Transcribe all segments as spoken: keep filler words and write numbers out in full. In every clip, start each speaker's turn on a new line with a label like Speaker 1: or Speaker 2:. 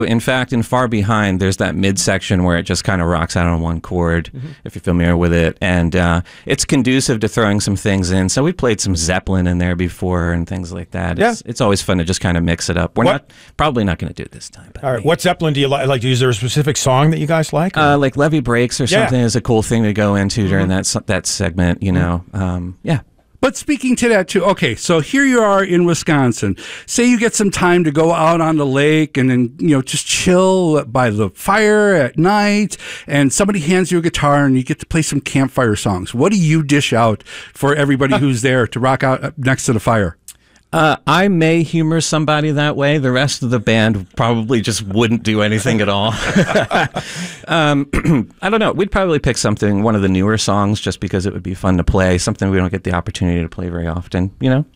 Speaker 1: In fact, in Far Behind, there's that midsection where it just kind of rocks out on one chord, mm-hmm. if you're familiar with it. And uh, it's conducive to throwing some things in. So we played some Zeppelin in there before and things like that.
Speaker 2: Yeah.
Speaker 1: It's, it's always fun to just kind of mix it up. We're what? not probably not going to do it this time.
Speaker 2: All right. What Zeppelin do you like? Like, is there a specific song that you guys like?
Speaker 1: Uh, like Levee Breaks or something
Speaker 2: yeah.
Speaker 1: is a cool thing to go into during mm-hmm. that that segment, you know. Mm-hmm. um, yeah.
Speaker 3: But speaking to that too, okay, so here you are in Wisconsin. Say you get some time to go out on the lake and then, you know, just chill by the fire at night, and somebody hands you a guitar and you get to play some campfire songs. What do you dish out for everybody who's there to rock out next to the fire?
Speaker 1: Uh, I may humor somebody that way. The rest of the band probably just wouldn't do anything at all. um, I don't know. We'd probably pick something, one of the newer songs, just because it would be fun to play, something we don't get the opportunity to play very often, you know?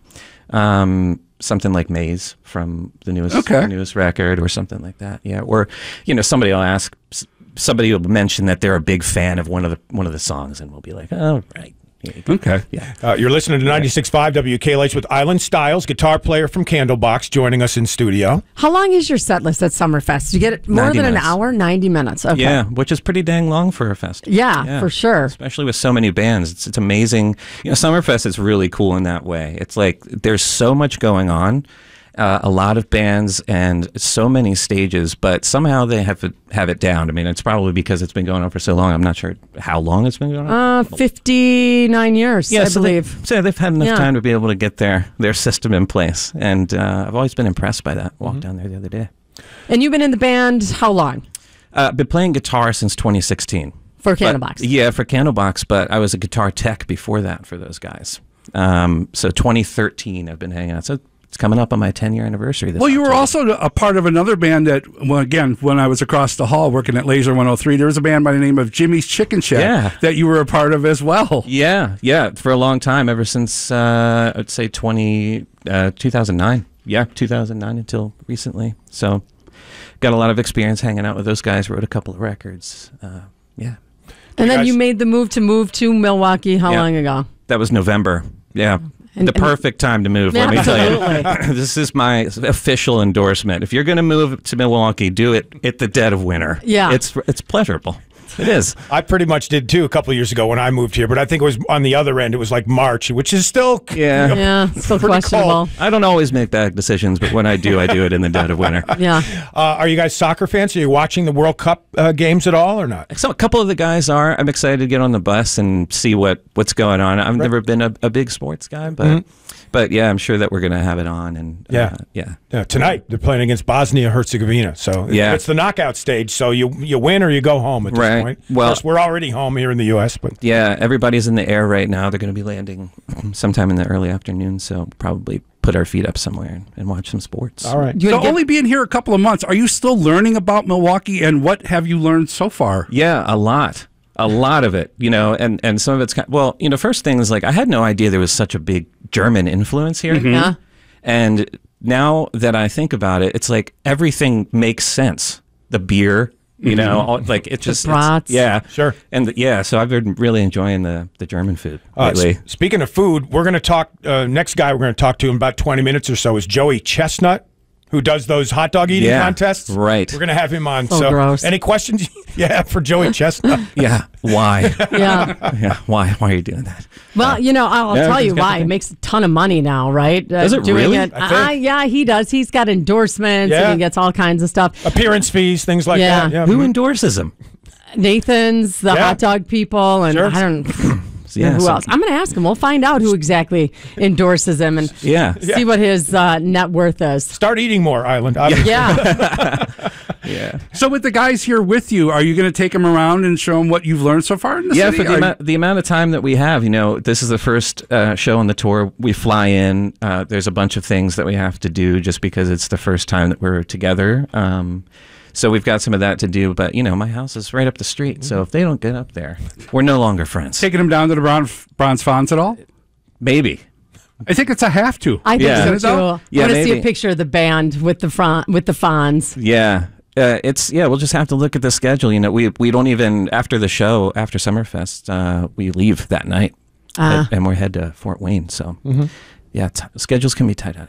Speaker 1: Um, something like Maze from the newest,
Speaker 3: okay.
Speaker 1: newest record or something like that. Yeah. Or, you know, somebody will ask, somebody will mention that they're a big fan of one of the, one of the songs, and we'll be like, oh, right.
Speaker 3: Okay.
Speaker 1: Yeah.
Speaker 2: Uh, you're listening to ninety-six point five W K L H with Island Styles, guitar player from Candlebox, joining us in studio.
Speaker 4: How long is your set list at Summerfest? You get it more than
Speaker 1: minutes.
Speaker 4: an hour? ninety minutes. Okay.
Speaker 1: Yeah, which is pretty dang long for a festival.
Speaker 4: Yeah,
Speaker 1: yeah,
Speaker 4: for sure.
Speaker 1: Especially with so many bands. It's, it's amazing. You know, Summerfest is really cool in that way. It's like there's so much going on. Uh, a lot of bands and so many stages, but somehow they have it, have it down. I mean, it's probably because it's been going on for so long. I'm not sure how long it's been going on.
Speaker 4: Uh, fifty-nine years,
Speaker 1: yeah,
Speaker 4: I
Speaker 1: so
Speaker 4: believe.
Speaker 1: They, so they've had enough
Speaker 4: yeah.
Speaker 1: time to be able to get their, their system in place. And uh, I've always been impressed by that. Walked mm-hmm. down there the other day.
Speaker 4: And you've been in the band how long?
Speaker 1: Uh, been playing guitar since twenty sixteen.
Speaker 4: For Candlebox?
Speaker 1: But, yeah, for Candlebox, but I was a guitar tech before that for those guys. Um, so twenty thirteen I've been hanging out. So it's coming up on my ten-year anniversary this
Speaker 3: Well, you
Speaker 1: October.
Speaker 3: were also a part of another band that, well, again, when I was across the hall working at Laser one oh three, there was a band by the name of Jimmy's Chicken Shack
Speaker 1: yeah.
Speaker 3: that you were a part of as well.
Speaker 1: Yeah, yeah, for a long time, ever since, uh, I'd say, twenty, uh, two thousand nine. Yeah, two thousand nine until recently. So got a lot of experience hanging out with those guys, wrote a couple of records. Uh, yeah.
Speaker 4: And
Speaker 2: You
Speaker 4: then
Speaker 2: guys-
Speaker 4: you made the move to move to Milwaukee how
Speaker 1: Yeah.
Speaker 4: long ago?
Speaker 1: That was November. Yeah.
Speaker 4: And-
Speaker 1: the perfect time to move,
Speaker 4: Yeah,
Speaker 1: let me tell
Speaker 4: absolutely.
Speaker 1: you. This is my official endorsement. If you're going to move to Milwaukee, do it at the dead of winter.
Speaker 4: Yeah.
Speaker 1: It's it's pleasurable. It is.
Speaker 2: I pretty much did too a couple of years ago when I moved here, but I think it was on the other end. It was like March, which is still
Speaker 1: Yeah.
Speaker 4: Yeah, still
Speaker 2: Pretty
Speaker 4: questionable.
Speaker 2: cold.
Speaker 1: I don't always make bad decisions, but when I do, I do it in the dead of winter.
Speaker 4: Yeah.
Speaker 2: Uh, are you guys soccer fans? Are you watching the World Cup uh, games at all or not?
Speaker 1: So a couple of the guys are. I'm excited to get on the bus and see what, what's going on. I've never been a, a big sports guy, but
Speaker 2: Mm-hmm.
Speaker 1: but yeah, I'm sure that we're going to have it on. And
Speaker 2: Yeah.
Speaker 1: uh, yeah.
Speaker 2: Yeah, tonight they're playing against Bosnia Herzegovina, so
Speaker 1: Yeah.
Speaker 2: it's the knockout stage. So you you win or you go home at this
Speaker 1: Right.
Speaker 2: point.
Speaker 1: Well-
Speaker 2: of course, we're already home here in the U S, but
Speaker 1: Yeah, everybody's in the air right now. They're going to be landing sometime in the early afternoon, so probably put our feet up somewhere and, and watch some sports.
Speaker 2: all right.
Speaker 4: You
Speaker 3: So
Speaker 4: wanna get-
Speaker 3: only being here a couple of months, are you still learning about Milwaukee, and what have you learned so far?
Speaker 1: Yeah, a lot. A lot of it, you know, and, and some of it's kind well, you know, first thing is like I had no idea there was such a big German influence here.
Speaker 4: Yeah.
Speaker 1: And now that I think about it, it's like everything makes sense. The beer, you know, all, like it just, it's-
Speaker 4: brats.
Speaker 1: yeah,
Speaker 2: Sure.
Speaker 1: and the, yeah. So I've been really enjoying the the German food
Speaker 2: Uh,
Speaker 1: lately.
Speaker 2: s- speaking of food, we're going to talk. Uh, next guy we're going to talk to in about twenty minutes or so is Joey Chestnut, who does those hot dog eating
Speaker 1: Yeah,
Speaker 2: contests.
Speaker 1: right.
Speaker 2: We're going to have him on.
Speaker 4: So gross.
Speaker 2: any questions you have for Joey Chestnut?
Speaker 1: Yeah, why?
Speaker 4: Yeah.
Speaker 1: yeah, why? Why are you doing that?
Speaker 4: Well, you know, I'll
Speaker 1: Yeah,
Speaker 4: tell you
Speaker 1: he's got
Speaker 4: why.
Speaker 1: the-
Speaker 4: He makes a ton of money now, right? Uh,
Speaker 1: Does it
Speaker 4: doing
Speaker 1: really?
Speaker 4: It.
Speaker 2: I think.
Speaker 4: Uh, yeah, he does. He's got endorsements
Speaker 2: Yeah.
Speaker 4: and he gets all kinds of stuff.
Speaker 2: Appearance fees, things like
Speaker 4: Yeah.
Speaker 2: that. Yeah.
Speaker 1: Who endorses him?
Speaker 4: Nathan's, the
Speaker 2: Yeah.
Speaker 4: hot dog people, and
Speaker 2: Sure.
Speaker 4: I don't
Speaker 1: Yeah,
Speaker 4: know who
Speaker 1: so-
Speaker 4: else. I'm going to ask him. We'll find out who exactly endorses him and
Speaker 1: Yeah,
Speaker 4: see what his uh, net worth is.
Speaker 2: Start eating more, Island. obviously.
Speaker 4: Yeah.
Speaker 1: yeah.
Speaker 3: So with the guys here with you, are you going to take them around and show them what you've learned so far in the
Speaker 1: Yeah,
Speaker 3: city?
Speaker 1: for the,
Speaker 3: Are-
Speaker 1: amount, the amount of time that we have, you know, this is the first uh, show on the tour. We fly in. Uh, there's a bunch of things that we have to do just because it's the first time that we're together. Um, so we've got some of that to do. But, you know, my house is right up the street. So if they don't get up there, we're no longer friends.
Speaker 3: taking them down to the Bronze, Bronze Fonts at all?
Speaker 1: Maybe.
Speaker 3: I think it's a have to.
Speaker 4: I think
Speaker 1: Yeah.
Speaker 4: so
Speaker 3: Is it though?
Speaker 4: too.
Speaker 1: Yeah,
Speaker 4: I want to see
Speaker 1: maybe.
Speaker 4: a picture of the band with the front with the Fonz.
Speaker 1: Yeah. Uh, it's yeah. We'll just have to look at the schedule. You know, we we don't even after the show after Summerfest, uh, we leave that night,
Speaker 4: Ah.
Speaker 1: and, and we head to Fort Wayne. So, yeah, t- schedules can be tight out here.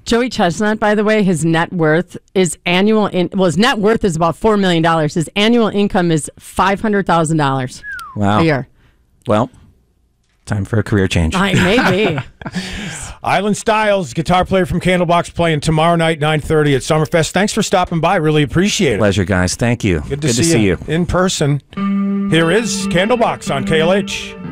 Speaker 4: Joey Chestnut, by the way, his net worth is annual. In, well, his net worth is about four million dollars. His annual income is five hundred thousand dollars
Speaker 1: Wow.
Speaker 4: a year.
Speaker 1: Well, time for a career change.
Speaker 4: I may be.
Speaker 2: Island Styles, guitar player from Candlebox, playing tomorrow night, nine thirty at Summerfest. Thanks for stopping by. Really appreciate it.
Speaker 1: Pleasure, guys. Thank you.
Speaker 2: Good to, see, you in person. Here is Candlebox on K L H.